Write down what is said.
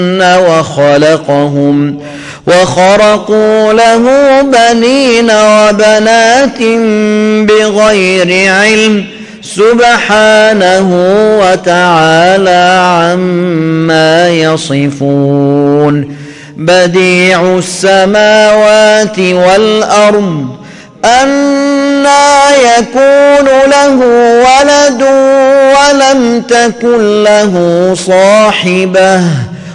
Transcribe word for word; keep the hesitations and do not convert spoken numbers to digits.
وخلقهم وخرقوا له بنين وبنات بغير علم سبحانه وتعالى عما يصفون. بديع السماوات والأرض أنى يكون له ولد ولم تكن له صاحبة